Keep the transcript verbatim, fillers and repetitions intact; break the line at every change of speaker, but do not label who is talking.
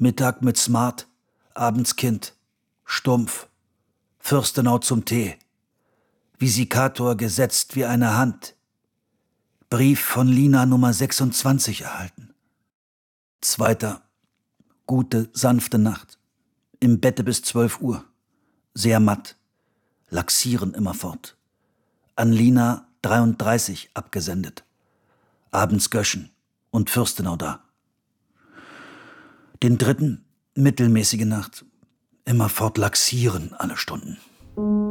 Mittag mit Smart, abends Kind, stumpf, Fürstenau zum Tee, Visikator gesetzt wie eine Hand, Brief von Lina Nummer sechsundzwanzig erhalten. Zweiter, gute, sanfte Nacht, im Bette bis zwölf Uhr, sehr matt, laxieren immerfort. An Lina dreiunddreißig abgesendet, abends Göschen und Fürstenau da. Den dritten, mittelmäßige Nacht, immerfort laxieren alle Stunden.